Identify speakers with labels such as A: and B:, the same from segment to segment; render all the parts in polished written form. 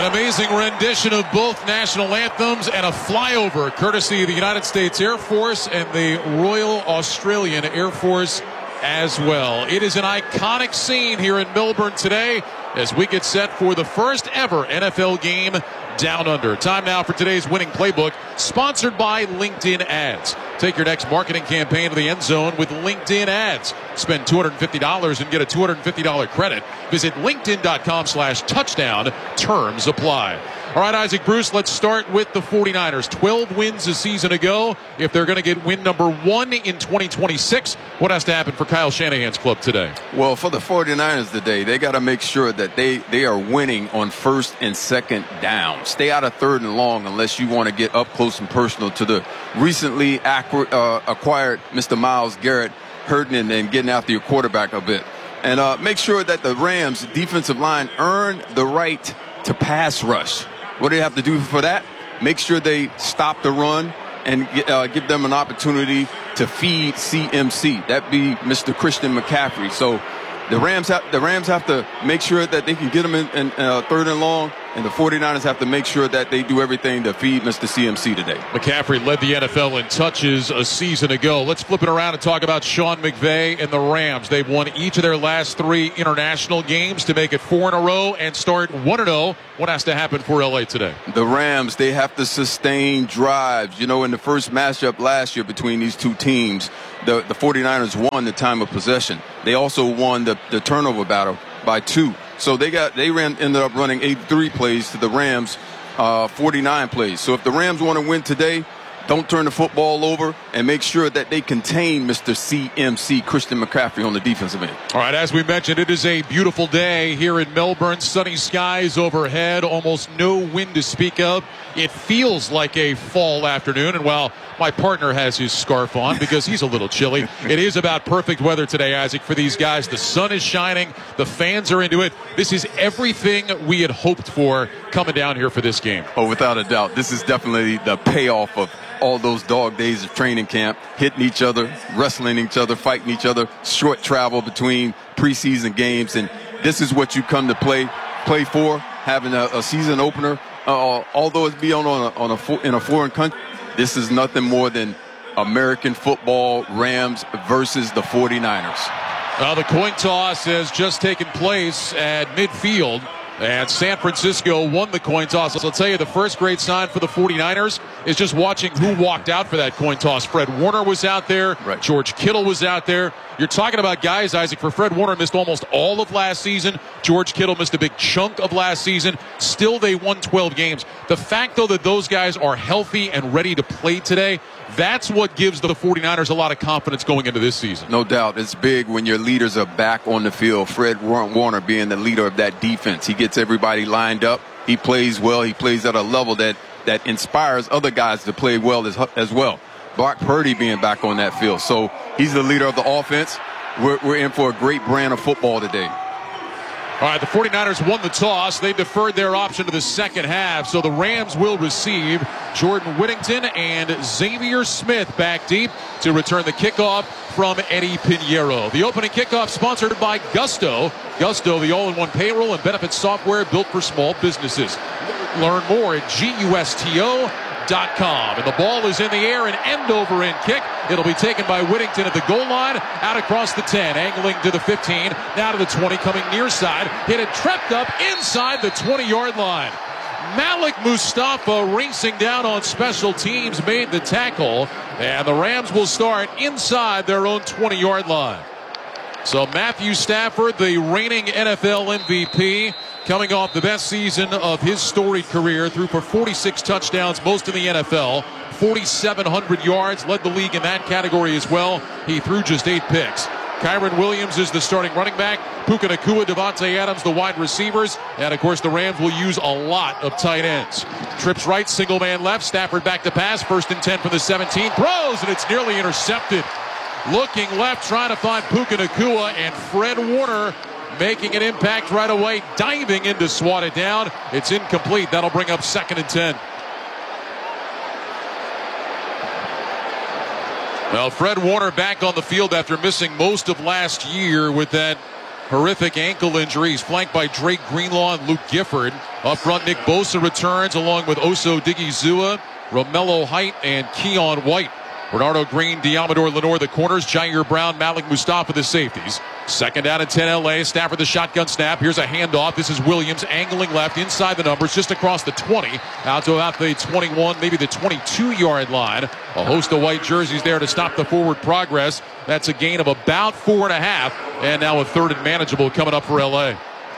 A: amazing rendition of both national anthems and a flyover courtesy of the United States Air Force and the Royal Australian Air Force as well. It is an iconic scene here in Melbourne today as we get set for the first ever NFL game down under. Time now for today's winning playbook, sponsored by LinkedIn Ads. Take your next marketing campaign to the end zone with LinkedIn Ads. Spend $250 and get a $250 credit. Visit linkedin.com/touchdown. Terms apply. All right, Isaac Bruce, let's start with the 49ers. 12 wins a season ago. If they're going to get win number 1 in 2026, what has to happen for Kyle Shanahan's club today?
B: Well, for the 49ers today, they got to make sure that they are winning on first and second down. Stay out of third and long unless you want to get up close and personal to the recently acquired Mr. Myles Garrett, hurting and getting after your quarterback a bit. And make sure that the Rams defensive line earn the right to pass rush. What do they have to do for that? Make sure they stop the run and give them an opportunity to feed CMC. That'd be Mr. Christian McCaffrey. So the Rams have to make sure that they can get him in third and long, and the 49ers have to make sure that they do everything to feed Mr. CMC today.
A: McCaffrey led the NFL in touches a season ago. Let's flip it around and talk about Sean McVay and the Rams. They've won each of their last 3 international games to make it 4 in a row and start 1-0. What has to happen for LA today?
B: The Rams, they have to sustain drives. You know, in the first matchup last year between these two teams, the 49ers won the time of possession. They also won the turnover battle by 2. So ended up running 83 plays to the Rams 49 plays. So if the Rams want to win today, don't turn the football over and make sure that they contain Mr. CMC, Christian McCaffrey, on the defensive end.
A: All right, as we mentioned, it is a beautiful day here in Melbourne. Sunny skies overhead, almost no wind to speak of. It feels like a fall afternoon, and while my partner has his scarf on because he's a little chilly, it is about perfect weather today, Isaac, for these guys. The sun is shining. The fans are into it. This is everything we had hoped for coming down here for this game.
B: Oh, without a doubt. This is definitely the payoff of all those dog days of training camp, hitting each other, wrestling each other, fighting each other, short travel between preseason games. And this is what you come to play for, having a season opener. Although it's be in a foreign country, this is nothing more than American football, Rams versus the 49ers.
A: The coin toss has just taken place at midfield, and San Francisco won the coin toss. I'll tell you, the first great sign for the 49ers is just watching who walked out for that coin toss. Fred Warner was out there.
B: Right.
A: George Kittle was out there. You're talking about guys, Isaac, for Fred Warner missed almost all of last season. George Kittle missed a big chunk of last season. Still, they won 12 games. The fact, though, that those guys are healthy and ready to play today, that's what gives the 49ers a lot of confidence going into this season.
B: No doubt. It's big when your leaders are back on the field. Fred Warner being the leader of that defense. He gets everybody lined up. He plays well. He plays at a level that inspires other guys to play well as well. Brock Purdy being back on that field. So he's the leader of the offense. We're in for a great brand of football today.
A: All right, the 49ers won the toss. They deferred their option to the second half, so the Rams will receive. Jordan Whittington and Xavier Smith back deep to return the kickoff from Eddie Pinheiro. The opening kickoff sponsored by Gusto. Gusto, the all-in-one payroll and benefits software built for small businesses. Learn more at gusto.com. And the ball is in the air, an end-over-end kick. It'll be taken by Whittington at the goal line, out across the 10, angling to the 15, now to the 20, coming near side. Hit it, tripped up inside the 20-yard line. Malik Mustafa racing down on special teams, made the tackle, and the Rams will start inside their own 20-yard line. So Matthew Stafford, the reigning NFL MVP, coming off the best season of his storied career, threw for 46 touchdowns, most in the NFL, 4,700 yards, led the league in that category as well. He threw just 8 picks. Kyron Williams is the starting running back. Puka Nacua, Devontae Adams, the wide receivers. And, of course, the Rams will use a lot of tight ends. Trips right, single man left. Stafford back to pass. 1st and 10 from the 17. Throws, and it's nearly intercepted. Looking left, trying to find Puka Nacua, and Fred Warner making an impact right away, diving in to swat it down. It's incomplete. That'll bring up 2nd and 10. Well, Fred Warner back on the field after missing most of last year with that horrific ankle injury. He's flanked by Drake Greenlaw and Luke Gifford. Up front, Nick Bosa returns along with Oso Digizua, Romello Height, and Keon White. Bernardo Green, Diamador Lenore the corners, Jair Brown, Malik Mustafa the safeties. Second down and 10 LA. Stafford the shotgun snap. Here's a handoff. This is Williams angling left inside the numbers, just across the 20, out to about the 21, maybe the 22-yard line. A host of white jerseys there to stop the forward progress. That's a gain of about 4.5, and now a third and manageable coming up for LA.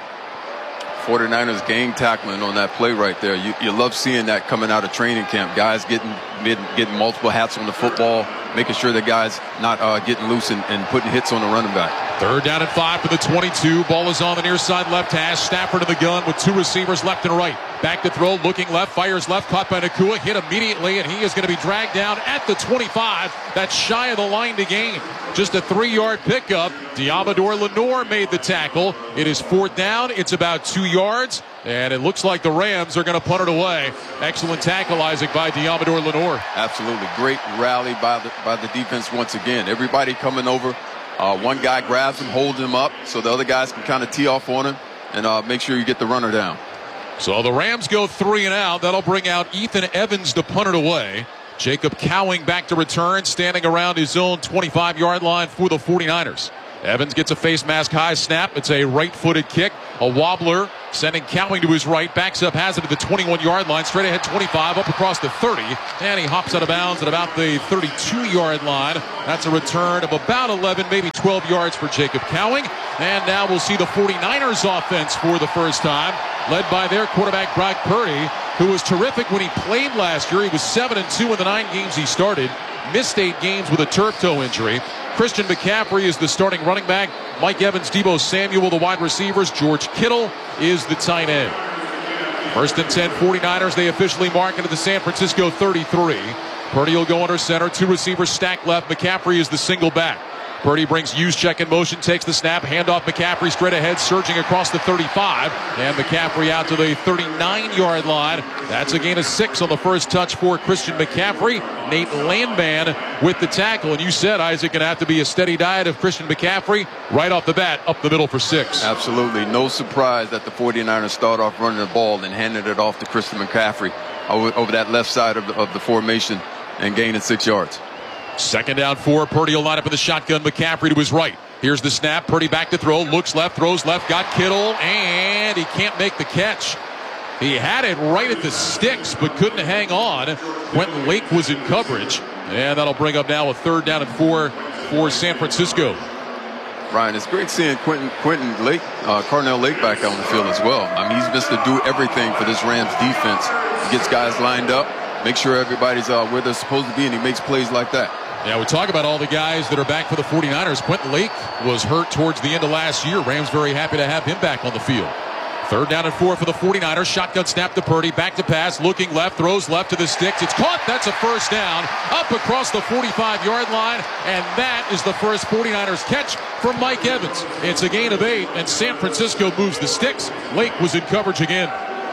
B: 49ers gang tackling on that play right there. You love seeing that coming out of training camp. Guys getting multiple hats on the football, making sure the guys not getting loose and putting hits on the running back.
A: Third down and 5 for the 22. Ball is on the near side left hash. Stafford in the gun with two receivers left and right. Back to throw, looking left, fires left, caught by Nacua, hit immediately, and he is going to be dragged down at the 25. That's shy of the line to gain. Just a 3-yard pickup. Diamador Lenore made the tackle. It is fourth down. It's about 2 yards, and it looks like the Rams are going to punt it away. Excellent tackle, Isaac, by Diamador Lenore.
B: Absolutely. Great rally by the defense once again. Everybody coming over. One guy grabs him, holds him up, so the other guys can kind of tee off on him and make sure you get the runner down.
A: So the Rams go 3 and out. That'll bring out Ethan Evans to punt it away. Jacob Cowing back to return, standing around his own 25-yard line for the 49ers. Evans gets a face mask high snap. It's a right-footed kick, a wobbler, sending Cowing to his right, backs up, has it at the 21-yard line, straight ahead 25, up across the 30, and he hops out of bounds at about the 32-yard line. That's a return of about 11, maybe 12 yards for Jacob Cowing. And now we'll see the 49ers offense for the first time, led by their quarterback, Brock Purdy, who was terrific when he played last year. He was 7-2 in the 9 games he started, missed 8 games with a turf toe injury. Christian McCaffrey is the starting running back. Mike Evans, Deebo Samuel, the wide receivers. George Kittle is the tight end. First and 10, 49ers. They officially mark it at the San Francisco 33. Purdy will go under center. 2 receivers stacked left. McCaffrey is the single back. Purdy brings Juszczyk in motion, takes the snap, handoff McCaffrey straight ahead, surging across the 35, and McCaffrey out to the 39-yard line. That's a gain of 6 on the first touch for Christian McCaffrey. Nate Landman with the tackle, and you said, Isaac, going to have to be a steady diet of Christian McCaffrey right off the bat, up the middle for 6.
B: Absolutely. No surprise that the 49ers start off running the ball and handed it off to Christian McCaffrey over that left side of the formation and gaining 6 yards.
A: Second down 4. Purdy will line up in the shotgun. McCaffrey to his right. Here's the snap. Purdy back to throw. Looks left. Throws left. Got Kittle. And he can't make the catch. He had it right at the sticks, but couldn't hang on. Quentin Lake was in coverage. And that'll bring up now a third down and 4 for San Francisco.
B: Ryan, it's great seeing Quentin Lake, Carnell Lake back out on the field as well. I mean, he's Mr. Do Everything for this Rams defense. He gets guys lined up, make sure everybody's where they're supposed to be, and he makes plays like that.
A: Yeah, we talk about all the guys that are back for the 49ers. Quentin Lake was hurt towards the end of last year. Rams very happy to have him back on the field. Third down and 4 for the 49ers. Shotgun snap to Purdy. Back to pass. Looking left. Throws left to the sticks. It's caught. That's a first down. Up across the 45-yard line. And that is the first 49ers catch from Mike Evans. It's a gain of 8. And San Francisco moves the sticks. Lake was in coverage again.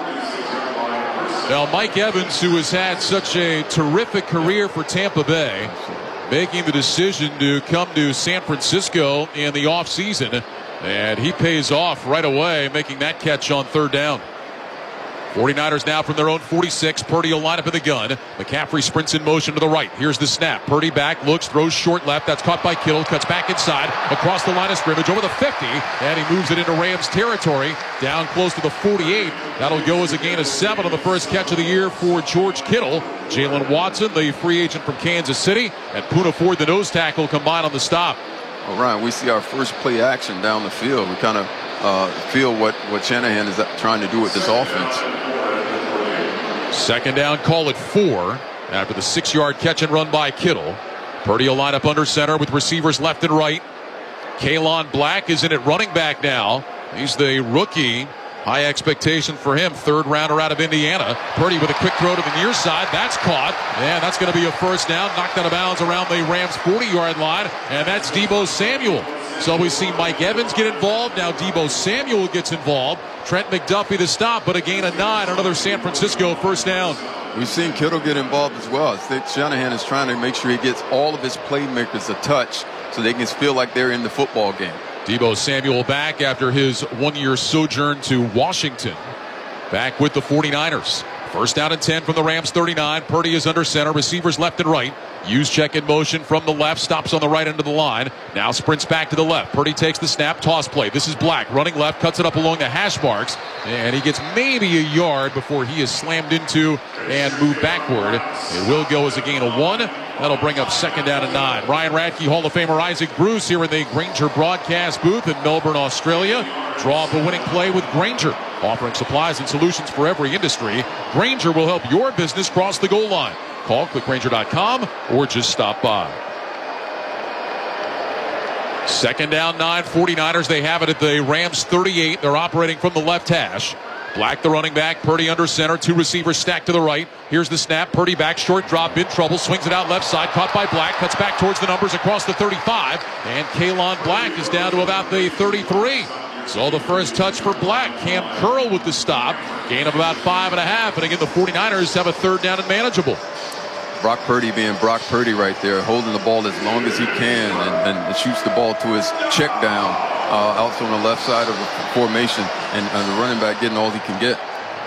A: Now, Mike Evans, who has had such a terrific career for Tampa Bay, making the decision to come to San Francisco in the offseason. And he pays off right away, making that catch on third down. 49ers now from their own 46. Purdy will line up in the gun. McCaffrey sprints in motion to the right. Here's the snap. Purdy back, looks, throws short left. That's caught by Kittle. Cuts back inside, across the line of scrimmage, over the 50. And he moves it into Rams territory, down close to the 48. That'll go as a gain of 7 on the first catch of the year for George Kittle. Jalen Watson, the free agent from Kansas City, and Poona Ford, the nose tackle, combined on the stop.
B: Well, Ryan, we see our first play action down the field. We kind of feel what Shanahan is trying to do with this offense.
A: Second down, call it 4 after the 6-yard catch and run by Kittle. Purdy will line up under center with receivers left and right. Kalon Black is in at running back now. He's the rookie. High expectation for him. Third rounder out of Indiana. Purdy with a quick throw to the near side. That's caught. And that's going to be a first down. Knocked out of bounds around the Rams 40-yard line. And that's Deebo Samuel. So we see Mike Evans get involved. Now Deebo Samuel gets involved. Trent McDuffie the stop, but a gain of 9. Another San Francisco first down.
B: We've seen Kittle get involved as well. I think Shanahan is trying to make sure he gets all of his playmakers a touch so they can feel like they're in the football game.
A: Deebo Samuel back after his 1-year sojourn to Washington. back with the 49ers. First down and 10 from the Rams 39. Purdy is under center. Receivers left and right. Use check in motion from the left. Stops on the right end of the line. Now sprints back to the left. Purdy takes the snap. Toss play. This is Black running left. Cuts it up along the hash marks. And he gets maybe a yard before he is slammed into and moved backward. It will go as a gain of 1. That'll bring up second down and 9. Ryan Radke, Hall of Famer Isaac Bruce here in the Grainger broadcast booth in Melbourne, Australia. Draw up a winning play with Grainger. Offering supplies and solutions for every industry, Grainger will help your business cross the goal line. Call clickgrainger.com or just stop by. Second down 9, 49ers. They have it at the Rams 38. They're operating from the left hash. Black, the running back. Purdy under center. 2 receivers stacked to the right. Here's the snap. Purdy back, short drop, in trouble. Swings it out left side. Caught by Black. Cuts back towards the numbers across the 35. And Kalon Black is down to about the 33. So the first touch for Black. Cam Curl with the stop. Gain of about 5.5. And again, the 49ers have a third down and manageable.
B: Brock Purdy being Brock Purdy right there, holding the ball as long as he can and shoots the ball to his check down out on the left side of the formation, and the running back getting all he can get.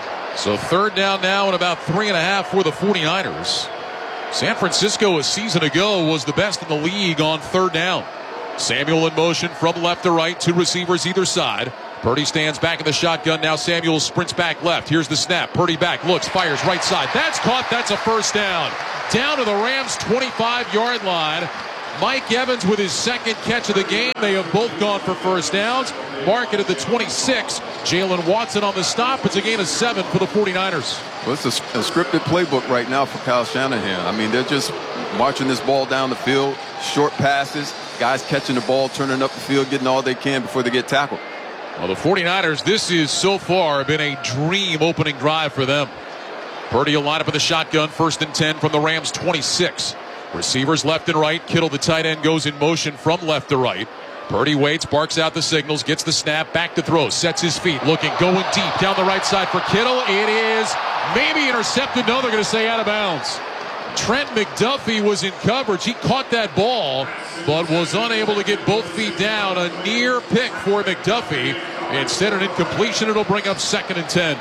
A: So third down now and about 3.5 for the 49ers. San Francisco a season ago was the best in the league on third down. Samuel in motion from left to right, 2 receivers either side. Purdy stands back in the shotgun. Now Samuel sprints back left. Here's the snap. Purdy back, looks, fires right side. That's caught. That's a first down. Down to the Rams' 25-yard line. Mike Evans with his second catch of the game. They have both gone for first downs. Mark it at the 26. Jalen Watson on the stop. It's a gain of 7 for the 49ers.
B: Well, it's a scripted playbook right now for Kyle Shanahan. I mean, they're just marching this ball down the field, short passes, guys catching the ball, turning up the field, getting all they can before they get tackled.
A: Well, the 49ers, this is so far been a dream opening drive for them. Purdy will line up in the shotgun, first and 10 from the Rams' 26. Receivers left and right. Kittle, the tight end, goes in motion from left to right. Purdy waits, barks out the signals, gets the snap, back to throw, sets his feet, looking, going deep down the right side for Kittle. It is maybe intercepted. No, they're going to say out of bounds. Trent McDuffie was in coverage. He caught that ball, but was unable to get both feet down. A near pick for McDuffie. Instead, an incompletion. It'll bring up second and 10.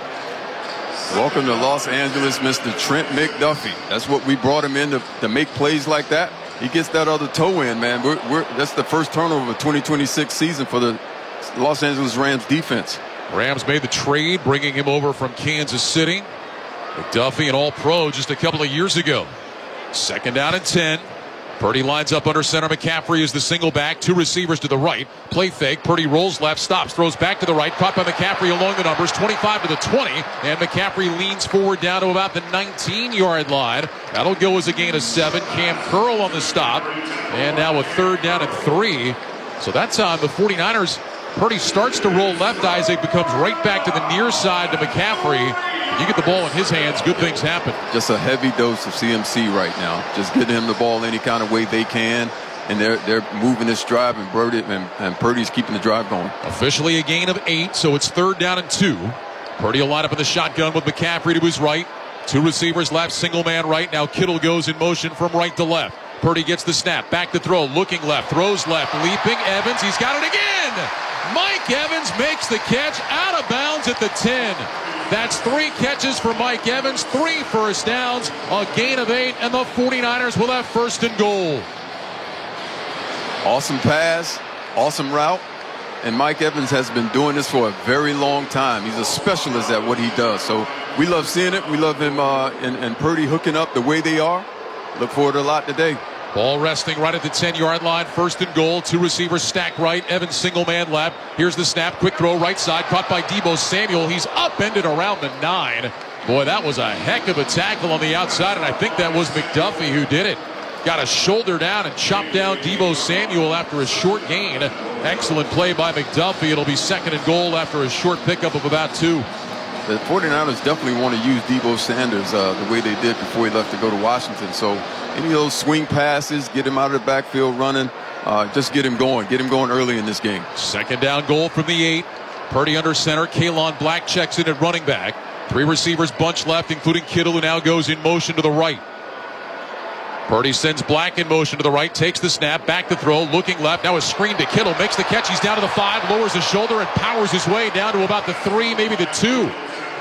B: Welcome to Los Angeles, Mr. Trent McDuffie. That's what we brought him in to make plays like that. He gets that other toe in, man. That's the first turnover of the 2026 season for the Los Angeles Rams defense.
A: Rams made the trade, bringing him over from Kansas City. McDuffie, an All-Pro just a couple of years ago. Second down and 10. Purdy lines up under center. McCaffrey is the single back. 2 receivers to the right. Play fake. Purdy rolls left, stops, throws back to the right. Caught by McCaffrey along the numbers. 25 to the 20. And McCaffrey leans forward down to about the 19-yard line. That'll go as a gain of 7. Cam Curl on the stop. And now a third down and 3. So that time the 49ers, Purdy starts to roll left. Isaac becomes right back to the near side to McCaffrey. You get the ball in his hands, good things happen.
B: Just a heavy dose of CMC right now. Just getting him the ball any kind of way they can. And they're moving this drive, and Purdy's keeping the drive going.
A: Officially a gain of 8, so it's third down and 2. Purdy will line up in the shotgun with McCaffrey to his right. 2 receivers left, single man right. Now Kittle goes in motion from right to left. Purdy gets the snap, back to throw, looking left, throws left, leaping Evans. He's got it again. Mike Evans makes the catch out of bounds at the 10. That's 3 catches for Mike Evans, 3 first downs, a gain of 8, and the 49ers will have first and goal.
B: Awesome pass, awesome route, and Mike Evans has been doing this for a very long time. He's a specialist at what he does, so we love seeing it. We love him and Purdy hooking up the way they are. Look forward to a lot today.
A: Ball resting right at the 10-yard line. First and goal. 2 receivers stacked right. Evans single man left. Here's the snap. Quick throw right side. Caught by Deebo Samuel. He's upended around the 9. Boy, that was a heck of a tackle on the outside, and I think that was McDuffie who did it. Got a shoulder down and chopped down Deebo Samuel after a short gain. Excellent play by McDuffie. It'll be second and goal after a short pickup of about 2.
B: The 49ers definitely want to use Deebo Sanders the way they did before he left to go to Washington. So any of those swing passes, get him out of the backfield running, just get him going early in this game.
A: Second down goal from the 8. Purdy under center. Kalon Black checks in at running back. 3 receivers bunch left, including Kittle, who now goes in motion to the right. Purdy sends Black in motion to the right, takes the snap, back to throw, looking left. Now a screen to Kittle, makes the catch. He's down to the 5, lowers his shoulder, and powers his way down to about the 3, maybe the 2.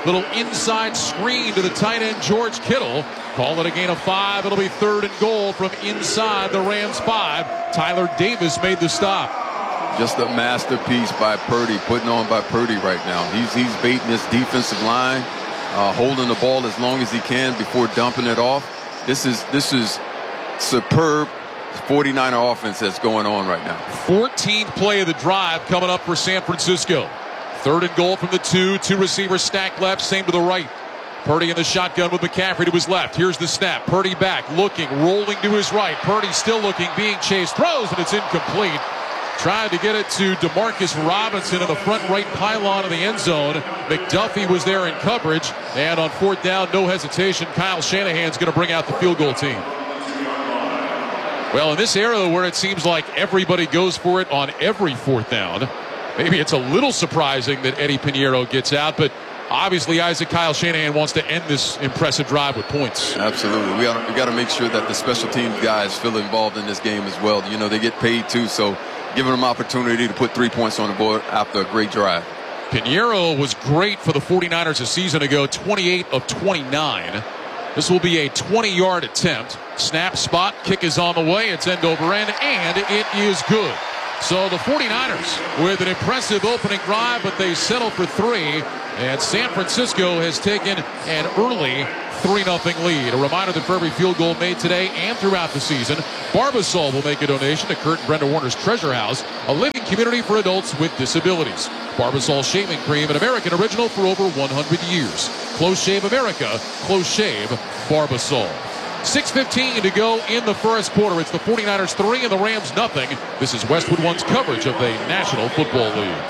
A: Little inside screen to the tight end, George Kittle. Call it a gain of 5. It'll be 3rd and goal from inside the Rams 5. Tyler Davis made the stop.
B: Just a masterpiece by Purdy, putting on by Purdy right now. He's baiting his defensive line, holding the ball as long as he can before dumping it off. This is superb 49er offense that's going on right now.
A: 14th play of the drive coming up for San Francisco. 3rd and goal from the 2. 2 receivers stacked left, same to the right. Purdy in the shotgun with McCaffrey to his left. Here's the snap. Purdy back, looking, rolling to his right. Purdy still looking, being chased, throws, and it's incomplete. Tried to get it to Demarcus Robinson in the front right pylon of the end zone. McDuffie was there in coverage. And on 4th down, no hesitation, Kyle Shanahan's going to bring out the field goal team. Well, in this era where it seems like everybody goes for it on every 4th down, maybe it's a little surprising that Eddie Pinheiro gets out, but obviously Kyle Shanahan wants to end this impressive drive with points.
B: Absolutely. We got to make sure that the special teams guys feel involved in this game as well. You know, they get paid too, so giving them opportunity to put 3 points on the board after a great drive.
A: Pinheiro was great for the 49ers a season ago, 28 of 29. This will be a 20-yard attempt. Snap, spot, kick is on the way. It's end over end, and it is good. So the 49ers with an impressive opening drive, but they settle for 3. And San Francisco has taken an early 3-0 lead. A reminder that for every field goal made today and throughout the season, Barbasol will make a donation to Kurt and Brenda Warner's Treasure House, a living community for adults with disabilities. Barbasol Shaving Cream, an American original for over 100 years. Close Shave America, Close Shave Barbasol. 6:15 to go in the first quarter. It's the 49ers 3 and the Rams nothing. This is Westwood One's coverage of the National Football League.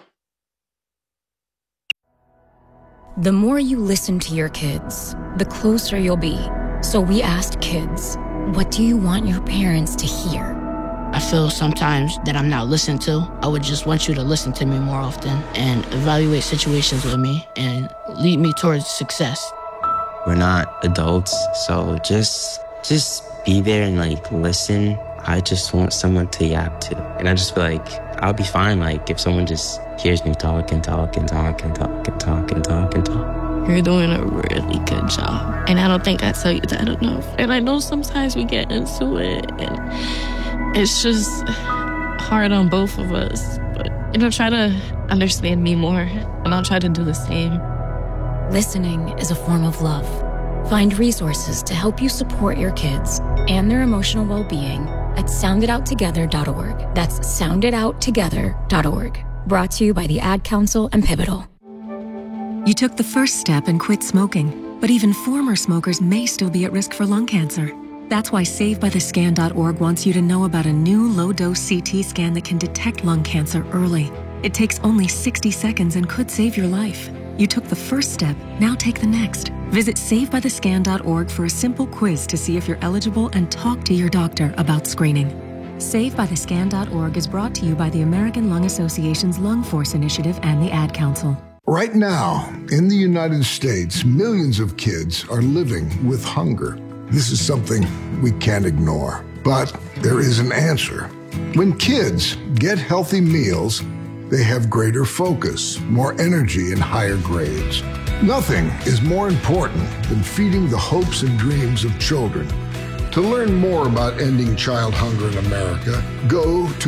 C: The more you listen to your kids, the closer you'll be. So we asked kids, what do you want your parents to hear?
D: I feel sometimes that I'm not listened to. I would just want you to listen to me more often and evaluate situations with me and lead me towards success.
E: We're not adults, so just be there and listen. I just want someone to yap to. And I just feel like I'll be fine if someone just hears me talk and talk and talk and talk and talk and talk and talk.
F: You're doing a really good job. And I don't think I tell you that enough. And I know sometimes we get into it and it's just hard on both of us. But, try to understand me more and I'll try to do the same.
C: Listening is a form of love. Find resources to help you support your kids and their emotional well-being at sounditouttogether.org. That's sounditouttogether.org. Brought to you by the Ad Council and Pivotal.
G: You took the first step and quit smoking, but even former smokers may still be at risk for lung cancer. That's why SaveByTheScan.org wants you to know about a new low-dose CT scan that can detect lung cancer early. It takes only 60 seconds and could save your life. You took the first step, now take the next. Visit SaveByTheScan.org for a simple quiz to see if you're eligible and talk to your doctor about screening. SaveByTheScan.org is brought to you by the American Lung Association's Lung Force Initiative and the Ad Council.
H: Right now, in the United States, millions of kids are living with hunger. This is something we can't ignore, but there is an answer. When kids get healthy meals, they have greater focus, more energy, and higher grades. Nothing is more important than feeding the hopes and dreams of children. To learn more about ending child hunger in America, go to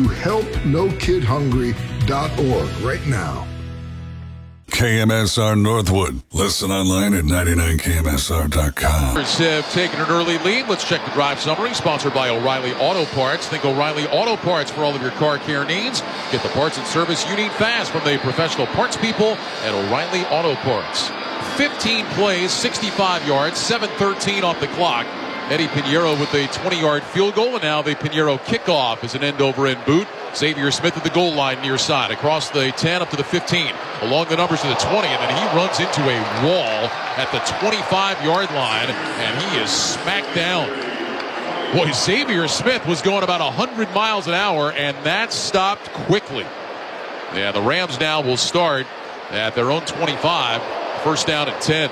H: helpnokidhungry.org right now.
I: KMSR Northwood. Listen online at 99KMSR.com.
A: Have taken an early lead. Let's check the drive summary, sponsored by O'Reilly Auto Parts. Think O'Reilly Auto Parts for all of your car care needs. Get the parts and service you need fast from the professional parts people at O'Reilly Auto Parts. 15 plays, 65 yards, 7:13 off the clock. Eddie Pinheiro with a 20-yard field goal, and now the Pinheiro kickoff is an end-over-end boot. Xavier Smith at the goal line near side, across the 10 up to the 15, along the numbers to the 20, and then he runs into a wall at the 25-yard line, and he is smacked down. Boy, Xavier Smith was going about 100 miles an hour, and that stopped quickly. Yeah, the Rams now will start at their own 25, first down at 10.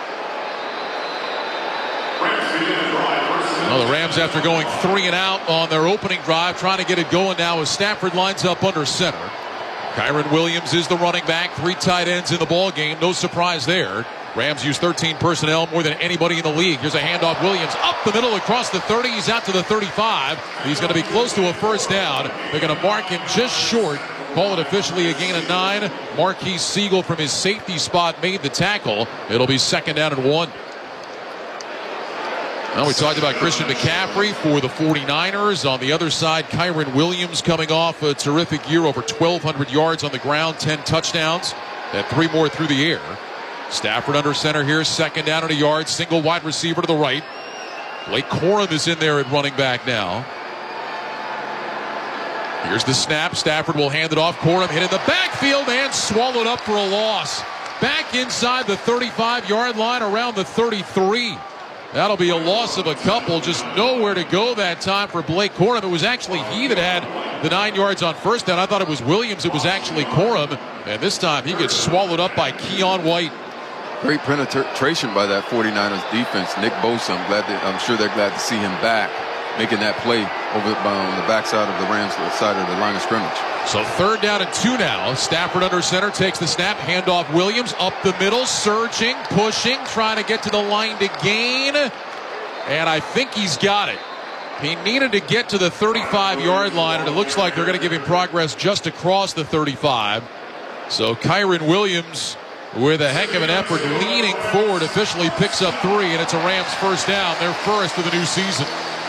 A: Well, the Rams, after going 3 and out on their opening drive, trying to get it going now as Stafford lines up under center. Kyren Williams is the running back. 3 tight ends in the ball game. No surprise there. Rams use 13 personnel, more than anybody in the league. Here's a handoff. Williams up the middle across the 30. He's out to the 35. He's going to be close to a first down. They're going to mark him just short. Call it officially a gain of 9. Marquise Siegel from his safety spot made the tackle. It'll be 2nd down and 1. Well, we talked about Christian McCaffrey for the 49ers. On the other side, Kyren Williams coming off a terrific year, over 1,200 yards on the ground, 10 touchdowns, and 3 more through the air. Stafford under center here, 2nd down and a yard, single wide receiver to the right. Blake Corum is in there at running back now. Here's the snap. Stafford will hand it off. Corum hit in the backfield and swallowed up for a loss. Back inside the 35-yard line, around the 33. That'll be a loss of a couple. Just nowhere to go that time for Blake Corum. It was actually he that had the 9 yards on first down. I thought it was Williams. It was actually Corum. And this time he gets swallowed up by Keon White.
B: Great penetration by that 49ers defense. Nick Bosa, I'm sure they're glad to see him back, making that play over on the backside of the Rams side of the line of scrimmage.
A: So 3rd down and 2 now. Stafford under center, takes the snap, handoff Williams up the middle, surging, pushing, trying to get to the line to gain. And I think he's got it. He needed to get to the 35-yard line, and it looks like they're going to give him progress just across the 35. So Kyren Williams, with a heck of an effort, leaning forward, officially picks up 3, and it's a Rams first down. Their first of the new season.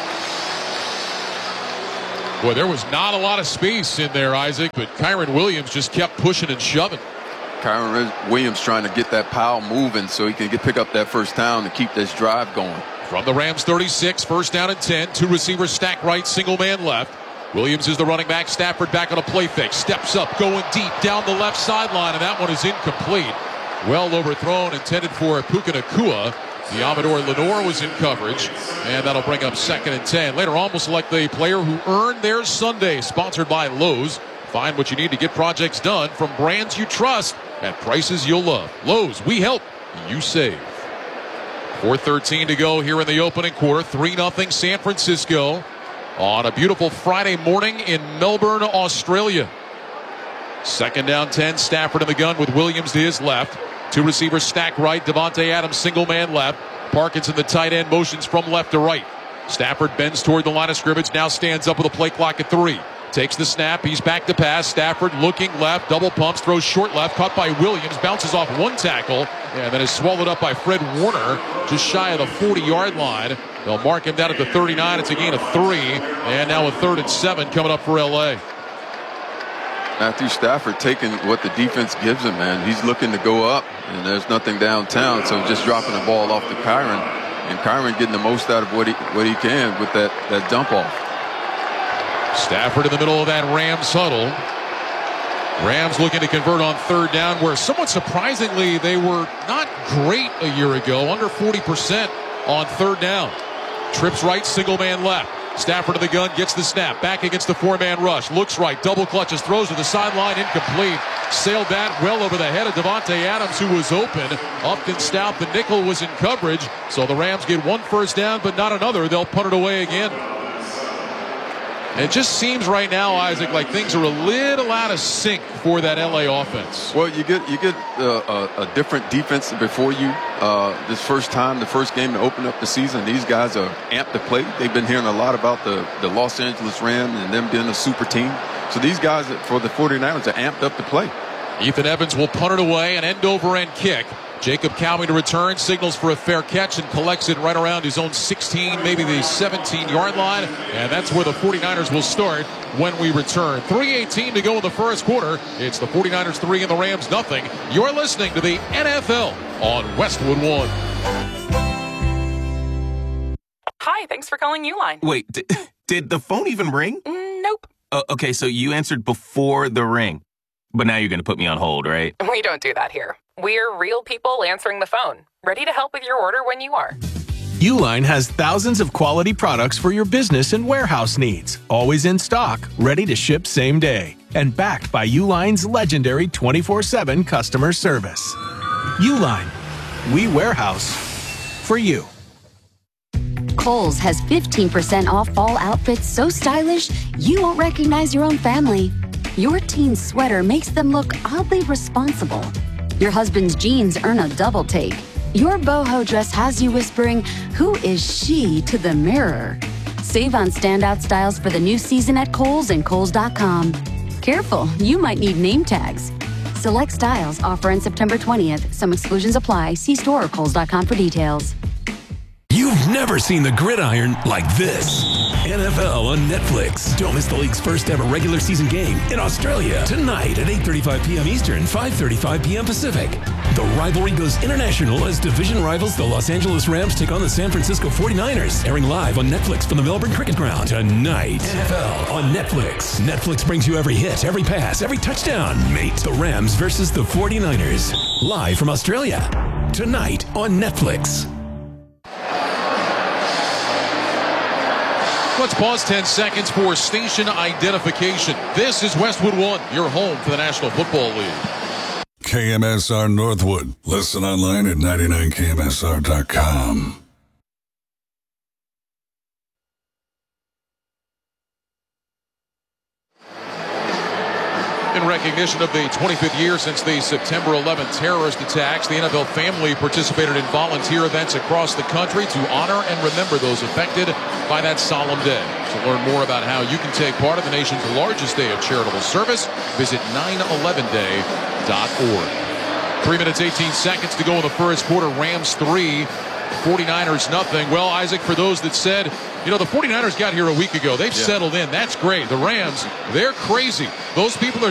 A: Boy, there was not a lot of space in there, Isaac, but Kyren Williams just kept pushing and shoving.
B: Kyren Williams trying to get that pile moving so he can pick up that first down and keep this drive going.
A: From the Rams 36, 1st down and 10. 2 receivers stack right, single man left. Williams is the running back. Stafford back on a play fake. Steps up, going deep down the left sideline, and that one is incomplete. Well overthrown, intended for Puka Nacua. The Amador Lenore was in coverage, and that'll bring up 2nd and 10. Later on, we'll select the player who earned their Sunday, sponsored by Lowe's. Find what you need to get projects done from brands you trust at prices you'll love. Lowe's, we help, you save. 4:13 to go here in the opening quarter. 3-0 San Francisco on a beautiful Friday morning in Melbourne, Australia. 2nd down 10, Stafford in the gun with Williams to his left. 2 receivers stack right. Devontae Adams single man left. Parkinson the tight end motions from left to right. Stafford bends toward the line of scrimmage. Now stands up with a play clock at 3. Takes the snap. He's back to pass. Stafford looking left. Double pumps. Throws short left. Caught by Williams. Bounces off 1 tackle. And then is swallowed up by Fred Warner. Just shy of the 40-yard line. They'll mark him down at the 39. It's a gain of 3. And now a 3rd and 7 coming up for L.A.
B: Matthew Stafford taking what the defense gives him, man. He's looking to go up, and there's nothing downtown, so just dropping the ball off to Kyren, and Kyren getting the most out of what he can with that dump off.
A: Stafford in the middle of that Rams huddle. Rams looking to convert on 3rd down, where somewhat surprisingly they were not great a year ago, under 40% on 3rd down. Trips right, single man left. Stafford to the gun, gets the snap. Back against the 4-man rush. Looks right, double clutches, throws to the sideline, incomplete. Sailed that well over the head of Devontae Adams, who was open. Upton Stout, the nickel, was in coverage. So the Rams get 1 first down, but not another. They'll punt it away again. It just seems right now, Isaac, like things are a little out of sync for that LA offense.
B: Well, you get a different defense before you. This first time, the first game to open up the season, these guys are amped to play. They've been hearing a lot about the Los Angeles Rams and them being a super team. So these guys for the 49ers are amped up to play.
A: Ethan Evans will punt it away, an end-over-end kick. Jacob Cowing to return, signals for a fair catch, and collects it right around his own 16, maybe the 17-yard line. And that's where the 49ers will start when we return. 3:18 to go in the first quarter. It's the 49ers 3 and the Rams nothing. You're listening to the NFL on Westwood One.
J: Hi, thanks for calling Uline.
K: Wait, did the phone even ring?
J: Nope.
K: Okay, so you answered before the ring. But now you're going to put me on hold, right?
J: We don't do that here. We're real people answering the phone, ready to help with your order when you are.
L: Uline has thousands of quality products for your business and warehouse needs, always in stock, ready to ship same day, and backed by Uline's legendary 24/7 customer service. Uline, we warehouse for you.
M: Kohl's has 15% off all outfits so stylish you won't recognize your own family. Your teen's sweater makes them look oddly responsible. Your husband's jeans earn a double take. Your boho dress has you whispering, "Who is she?" to the mirror. Save on standout styles for the new season at Kohl's and Kohls.com. Careful, you might need name tags. Select styles offer on September 20th. Some exclusions apply. See store or Kohls.com for details.
N: You've never seen the gridiron like this. NFL on Netflix. Don't miss the league's first ever regular season game in Australia tonight at 8:35 p.m. Eastern, 5:35 p.m. Pacific. The rivalry goes international as division rivals the Los Angeles Rams take on the San Francisco 49ers. Airing live on Netflix from the Melbourne Cricket Ground tonight. NFL on Netflix. Netflix brings you every hit, every pass, every touchdown. Mate, the Rams versus the 49ers. Live from Australia. Tonight on Netflix.
A: Let's pause 10 seconds for station identification. This is Westwood One, your home for the National Football League.
I: KMSR Northwood. Listen online at 99KMSR.com.
A: In recognition of the 25th year since the September 11th terrorist attacks, the NFL family participated in volunteer events across the country to honor and remember those affected by that solemn day. To learn more about how you can take part in the nation's largest day of charitable service, visit 911day.org. 3 minutes, 18 seconds to go in the first quarter. Rams 3, 49ers nothing. Well, Isaac, for those that said, you know, the 49ers got here a week ago. They've settled in. That's great. The Rams, they're crazy. Those people are